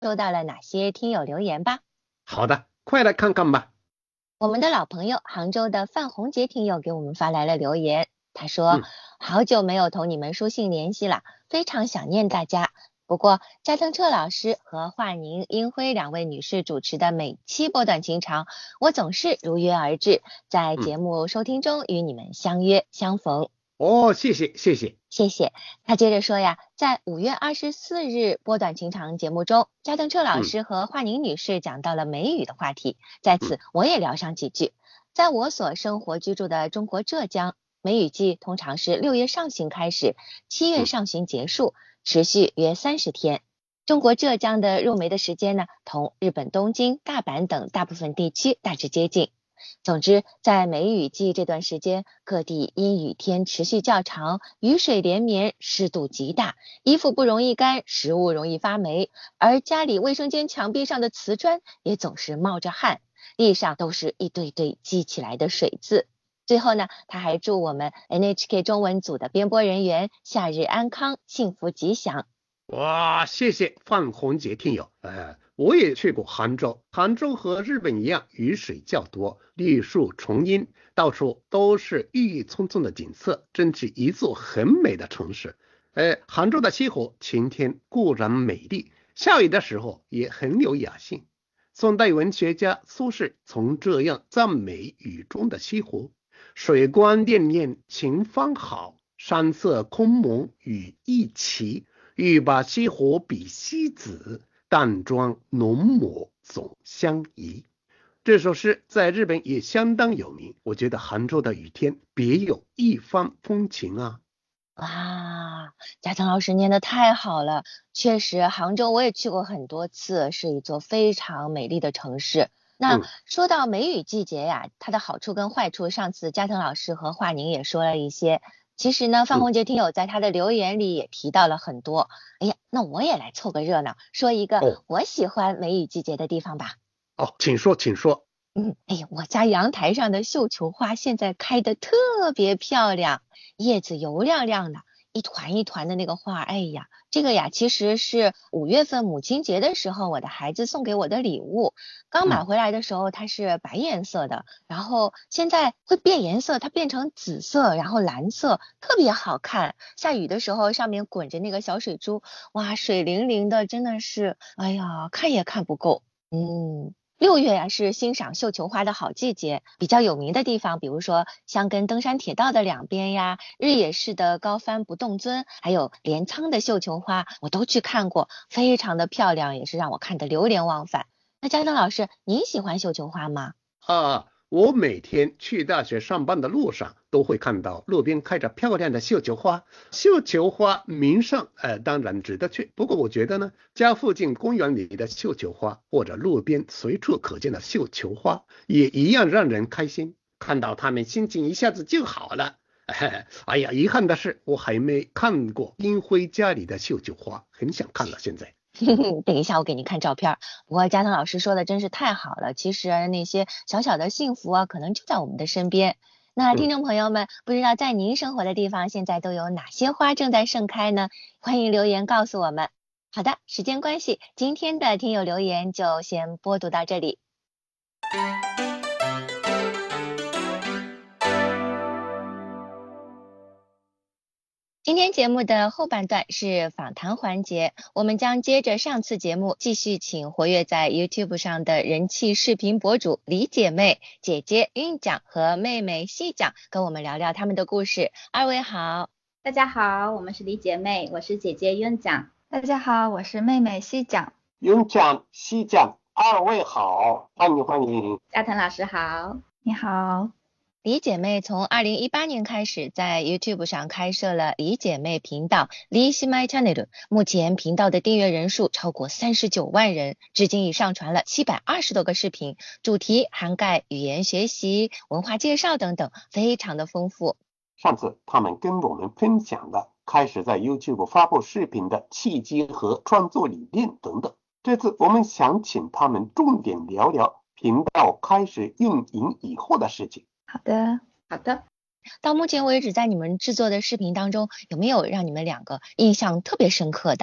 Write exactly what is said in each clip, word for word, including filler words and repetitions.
收到了哪些听友留言吧。 好的，快来看看吧。 我们的老朋友杭州的范红杰听友给我们发来了留言，他说、 嗯、 好久没有同你们书信联系了，非常想念大家。不过加藤彻老师和华宁、英辉两位女士主持的每期波段情长，我总是如约而至，在节目收听中与你们相约相逢。 哦，谢谢谢谢谢谢。他接着说呀，在五月二十四日波短情长节目中，加藤彻老师和华宁女士讲到了梅雨的话题，在此我也聊上几句。在我所生活居住的中国浙江，梅雨季通常是六月上旬开始，七月上旬结束，持续约三十天。中国浙江的入梅的时间呢，同日本东京、大阪等大部分地区大致接近。总之，在梅雨季这段时间，各地阴雨天持续较长，雨水连绵，湿度极大，衣服不容易干，食物容易发霉，而家里卫生间墙壁上的瓷砖也总是冒着汗，地上都是一堆堆积起来的水渍。最后呢，他还祝我们 N H K 中文组的编播人员夏日安康，幸福吉祥。 哇，谢谢范红杰听友。呃，我也去过杭州，杭州和日本一样，雨水较多，绿树丛荫，到处都是郁郁葱葱的景色，真是一座很美的城市。呃，杭州的西湖，晴天固然美丽，下雨的时候也很有雅兴。宋代文学家苏轼曾这样赞美雨中的西湖：水光潋滟晴方好，山色空蒙雨亦奇。欲把西湖比西子，淡妆浓抹总相宜。这首诗在日本也相当有名，我觉得杭州的雨天别有一番风情啊。 哇，嘉诚老师念得太好了，确实杭州我也去过很多次，是一座非常美丽的城市。那、嗯、说到梅雨季节呀，它的好处跟坏处，上次嘉诚老师和华宁也说了一些。其实呢，范红杰听友在他的留言里也提到了很多。哎呀，那我也来凑个热闹，说一个我喜欢梅雨季节的地方吧。 哦，请说，请说。 嗯，哎呀，我家阳台上的绣球花现在开得特别漂亮，叶子油亮亮的，一团一团的那个花，哎呀，这个呀其实是五月份母亲节的时候我的孩子送给我的礼物，刚买回来的时候它是白颜色的，然后现在会变颜色，它变成紫色，然后蓝色，特别好看。下雨的时候上面滚着那个小水珠，哇，水灵灵的，真的是，哎呀，看也看不够。嗯。六月呀、啊、是欣赏绣球花的好季节，比较有名的地方，比如说香根登山铁道的两边呀，日野市的高帆不动尊，还有镰仓的绣球花，我都去看过，非常的漂亮，也是让我看得流连忘返。那嘉登老师，您喜欢绣球花吗？ 啊，我每天去大学上班的路上都会看到路边开着漂亮的绣球花，绣球花名胜呃当然值得去，不过我觉得呢，家附近公园里的绣球花或者路边随处可见的绣球花也一样让人开心，看到它们心情一下子就好了。哎呀，遗憾的是我还没看过英辉家里的绣球花，很想看了现在。 等一下我给您看照片。不过嘉腾老师说的真是太好了，其实那些小小的幸福啊，可能就在我们的身边。那听众朋友们、嗯、不知道在您生活的地方现在都有哪些花正在盛开呢？欢迎留言告诉我们。好的，时间关系，今天的听友留言就先播读到这里。今天节目的后半段是访谈环节，我们将接着上次节目继续请活跃在 YouTube 上的人气视频博主李姐妹、姐姐韵讲和妹妹细讲跟我们聊聊他们的故事。二位好。 大家好，我们是李姐妹，我是姐姐韵讲。 大家好，我是妹妹细讲。 韵讲、细讲，二位好，欢迎欢迎。 嘉腾老师好。 你好。 李姐妹从二零一八年开始在 YouTube 上开设了李姐妹频道 李姉妹 Channel， 目前频道的订阅人数超过三十九万人，至今已上传了七百二十多个视频，主题涵盖语言学习、文化介绍等等，非常的丰富。 上次他们跟我们分享了开始在 YouTube 发布视频的契机和创作理念等等，这次我们想请他们重点聊聊频道开始运营以后的事情。 好的， 好的。 到目前为止，在你们制作的视频当中，有没有让你们两个印象特别深刻的？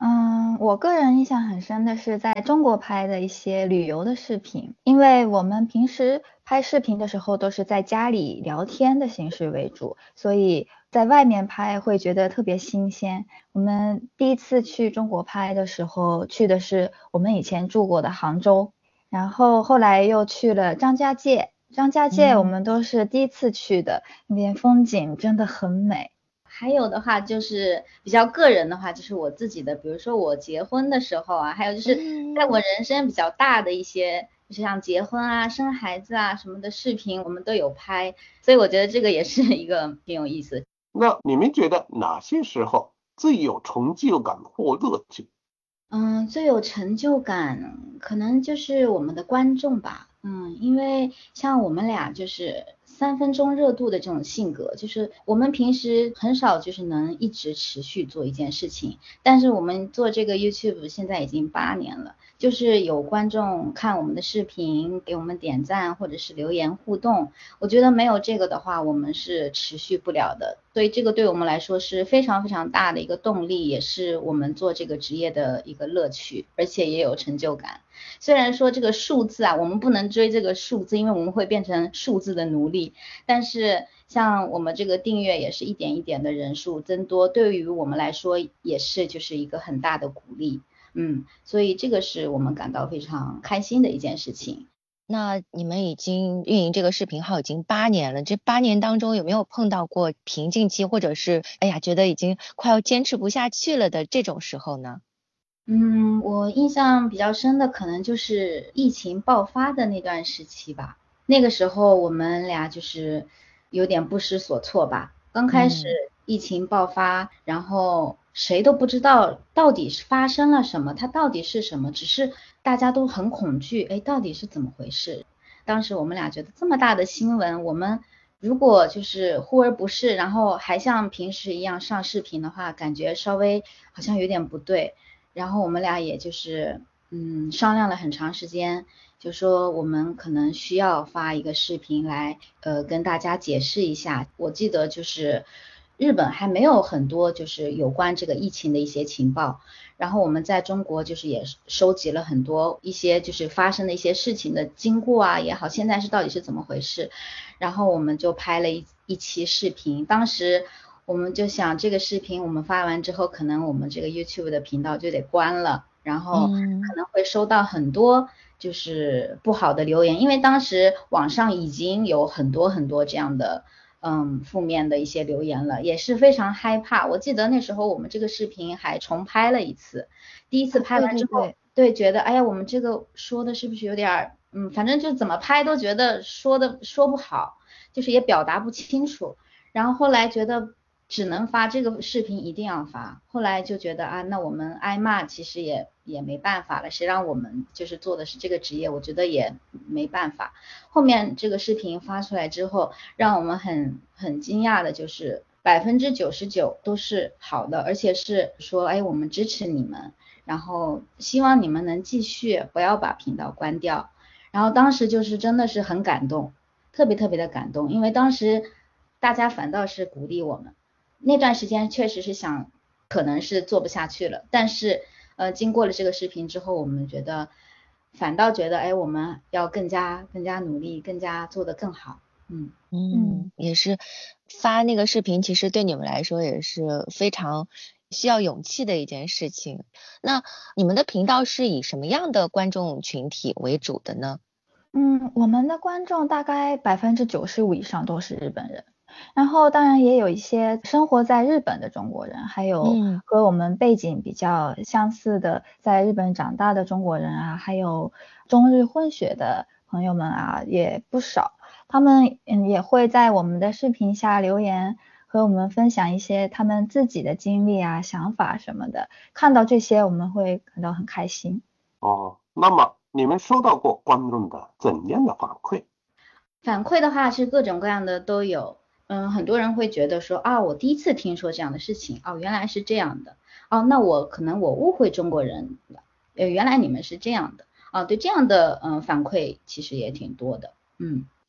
嗯，我个人印象很深的是在中国拍的一些旅游的视频，因为我们平时拍视频的时候都是在家里聊天的形式为主，所以在外面拍会觉得特别新鲜。我们第一次去中国拍的时候，去的是我们以前住过的杭州，然后后来又去了张家界，张家界我们都是第一次去的，那边风景真的很美。 还有的话就是比较个人的话，就是我自己的，比如说我结婚的时候啊，还有就是在我人生比较大的一些，就是像结婚啊、生孩子啊什么的视频，我们都有拍，所以我觉得这个也是一个挺有意思。 那你们觉得哪些时候最有成就感或乐趣？ 嗯，最有成就感可能就是我们的观众吧。嗯，因为像我们俩就是三分钟热度的这种性格，就是我们平时很少就是能一直持续做一件事情，但是我们做这个 YouTube 现在已经八年了，就是有观众看我们的视频，给我们点赞或者是留言互动，我觉得没有这个的话，我们是持续不了的。所以这个对我们来说是非常非常大的一个动力，也是我们做这个职业的一个乐趣，而且也有成就感。虽然说这个数字啊，我们不能追这个数字，因为我们会变成数字的奴隶，但是像我们这个订阅也是一点一点的人数增多，对于我们来说也是就是一个很大的鼓励。嗯，所以这个是我们感到非常开心的一件事情。 那你们已经运营这个视频号已经八年了，这八年当中有没有碰到过瓶颈期，或者是哎呀觉得已经快要坚持不下去了的这种时候呢？ 嗯，我印象比较深的可能就是疫情爆发的那段时期吧。那个时候我们俩就是有点不知所措吧。刚开始疫情爆发，然后谁都不知道到底是发生了什么，它到底是什么，只是大家都很恐惧，哎，到底是怎么回事？当时我们俩觉得这么大的新闻，我们如果就是忽而不是，然后还像平时一样上视频的话，感觉稍微好像有点不对。然后我们俩也就是嗯商量了很长时间，就说我们可能需要发一个视频来呃跟大家解释一下。我记得就是日本还没有很多就是有关这个疫情的一些情报，然后我们在中国就是也收集了很多一些就是发生的一些事情的经过啊也好，现在是到底是怎么回事，然后我们就拍了一一期视频。当时我们就想这个视频我们发完之后，可能我们这个 YouTube 的频道就得关了，然后可能会收到很多就是不好的留言，因为当时网上已经有很多很多这样的嗯负面的一些留言了，也是非常害怕。我记得那时候我们这个视频还重拍了一次，第一次拍完之后， 对对对，觉得哎呀我们这个说的是不是有点嗯反正就怎么拍都觉得说的说不好，就是也表达不清楚，然后后来觉得只能发这个视频一定要发，后来就觉得啊那我们挨骂其实也也没办法了，谁让我们就是做的是这个职业，我觉得也没办法。后面这个视频发出来之后，让我们很很惊讶的就是百分之九十九都是好的，而且是说哎我们支持你们，然后希望你们能继续，不要把频道关掉。然后当时就是真的是很感动，特别特别的感动，因为当时大家反倒是鼓励我们。那段时间确实是想可能是做不下去了，但是呃经过了这个视频之后，我们觉得反倒觉得哎我们要更加更加努力，更加做得更好。嗯嗯，也是发那个视频其实对你们来说也是非常需要勇气的一件事情。那你们的频道是以什么样的观众群体为主的呢？ 嗯，我们的观众大概百分之九十五以上都是日本人，然后当然也有一些生活在日本的中国人，还有和我们背景比较相似的在日本长大的中国人啊，还有中日混血的朋友们啊也不少，他们嗯也会在我们的视频下留言，和我们分享一些他们自己的经历啊、想法什么的，看到这些我们会感到很开心。 哦，那么你们收到过观众的怎样的反馈？ 反馈的话是各种各样的都有。嗯，很多人会觉得说啊，我第一次听说这样的事情，哦，原来是这样的，哦，那我可能我误会中国人了，呃，原来你们是这样的，啊，对这样的嗯反馈其实也挺多的，嗯。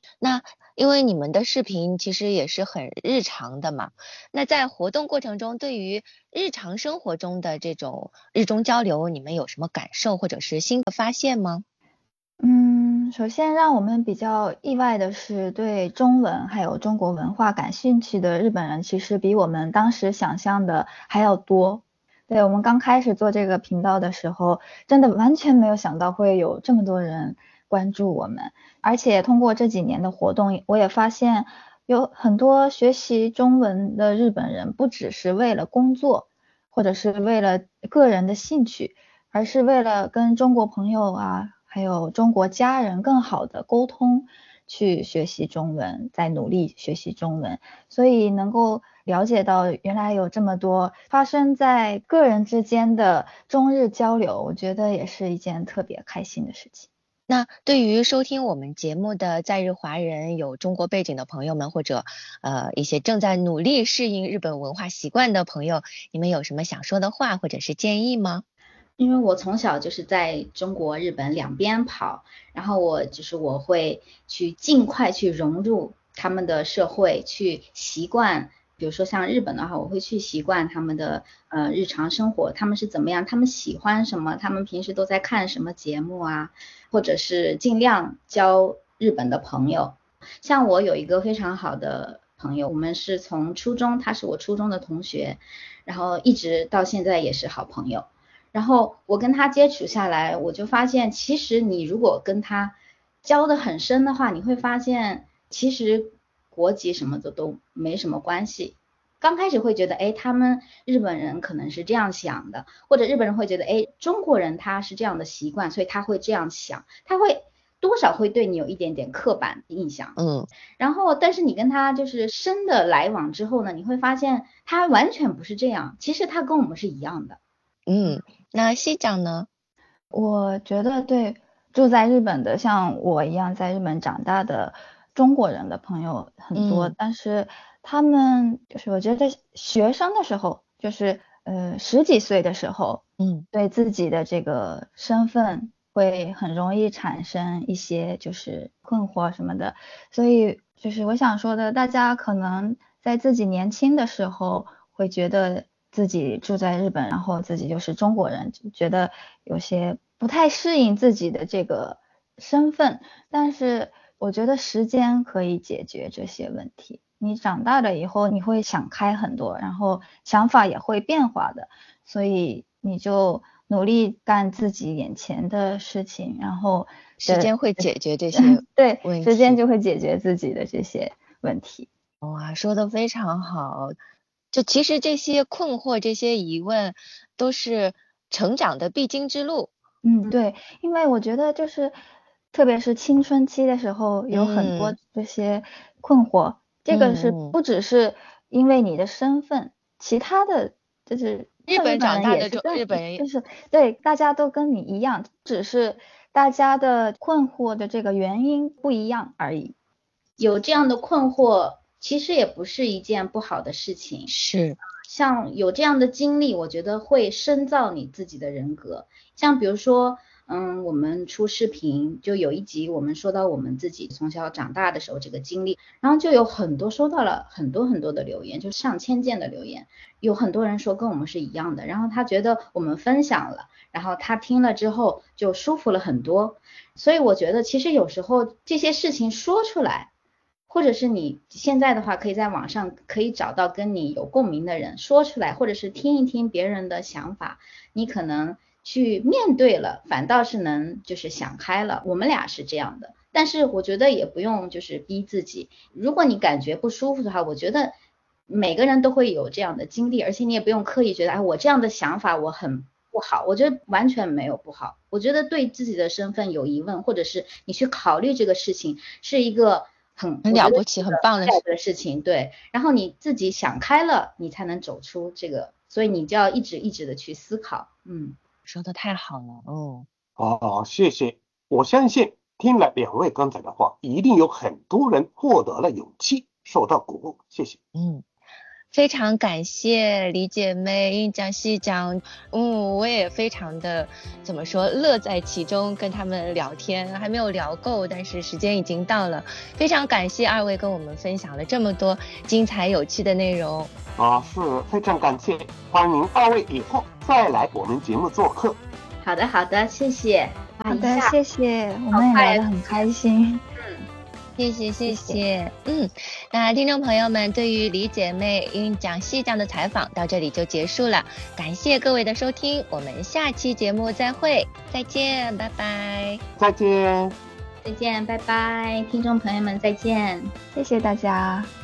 那因为你们的视频其实也是很日常的嘛，那在活动过程中，对于日常生活中的这种日中交流，你们有什么感受或者是新的发现吗？ 嗯，首先让我们比较意外的是，对中文还有中国文化感兴趣的日本人，其实比我们当时想象的还要多。对，我们刚开始做这个频道的时候，真的完全没有想到会有这么多人关注我们。而且通过这几年的活动，我也发现有很多学习中文的日本人，不只是为了工作，或者是为了个人的兴趣，而是为了跟中国朋友啊，还有中国家人更好的沟通，去学习中文，在努力学习中文。所以能够了解到原来有这么多发生在个人之间的中日交流，我觉得也是一件特别开心的事情。 那对于收听我们节目的在日华人，有中国背景的朋友们，或者呃一些正在努力适应日本文化习惯的朋友，你们有什么想说的话或者是建议吗？ 因为我从小就是在中国日本两边跑，然后我就是我会去尽快去融入他们的社会，去习惯，比如说像日本的话，我会去习惯他们的呃日常生活，他们是怎么样，他们喜欢什么，他们平时都在看什么节目啊，或者是尽量交日本的朋友。像我有一个非常好的朋友，我们是从初中，他是我初中的同学，然后一直到现在也是好朋友。然后我跟他接触下来，我就发现其实你如果跟他交得很深的话，你会发现其实国籍什么的都没什么关系。刚开始会觉得哎，他们日本人可能是这样想的，或者日本人会觉得哎，中国人他是这样的习惯，所以他会这样想，他会多少会对你有一点点刻板印象。 嗯， 然后但是你跟他就是深的来往之后呢，你会发现他完全不是这样，其实他跟我们是一样的。 嗯，那西长呢？ 我觉得对住在日本的像我一样在日本长大的中国人的朋友很多， 嗯、 但是他们就是我觉得学生的时候，就是呃十几岁的时候， 嗯， 对自己的这个身份会很容易产生一些就是困惑什么的，所以就是我想说的，大家可能在自己年轻的时候会觉得自己住在日本，然后自己就是中国人，就觉得有些不太适应自己的这个身份，但是我觉得时间可以解决这些问题。你长大了以后，你会想开很多，然后想法也会变化的，所以你就努力干自己眼前的事情，然后时间会解决这些问题。 对，时间就会解决自己的这些问题。 哇，说得非常好。就其实这些困惑、这些疑问都是成长的必经之路。 嗯，对，因为我觉得就是特别是青春期的时候有很多这些困惑，嗯、这个是不只是因为你的身份，嗯、其他的就是日本长大的日本人就是对大家都跟你一样，只是大家的困惑的这个原因不一样而已。 有这样的困惑其实也不是一件不好的事情， 是像有这样的经历，我觉得会深造你自己的人格。像比如说嗯，我们出视频就有一集我们说到我们自己从小长大的时候这个经历，然后就有很多收到了很多很多的留言，就上千件的留言，有很多人说跟我们是一样的，然后他觉得我们分享了，然后他听了之后就舒服了很多。所以我觉得其实有时候这些事情说出来，或者是你现在的话可以在网上可以找到跟你有共鸣的人说出来，或者是听一听别人的想法，你可能去面对了，反倒是能就是想开了。我们俩是这样的，但是我觉得也不用就是逼自己，如果你感觉不舒服的话，我觉得每个人都会有这样的经历，而且你也不用刻意觉得哎，我这样的想法我很不好，我觉得完全没有不好。我觉得对自己的身份有疑问，或者是你去考虑这个事情，是一个很很了不起很棒的事情，对，然后你自己想开了，你才能走出这个，所以你就要一直一直的去思考。嗯， 说的太好了。哦哦，谢谢。我相信听了两位刚才的话，一定有很多人获得了勇气，受到鼓舞。谢谢。 嗯， 非常感谢李姐妹应讲细讲，嗯，我也非常的怎么说乐在其中，跟他们聊天还没有聊够，但是时间已经到了，非常感谢二位跟我们分享了这么多精彩有趣的内容。 啊，是非常感谢，欢迎二位以后再来我们节目做客。 好的好的，谢谢。 好的，谢谢，我们也聊得很开心。 嗯， 谢谢谢谢。嗯，那听众朋友们，对于李姐妹应讲细讲的采访到这里就结束了，感谢各位的收听，我们下期节目再会，再见，拜拜。 再见， 再见，拜拜，听众朋友们再见， 谢谢大家。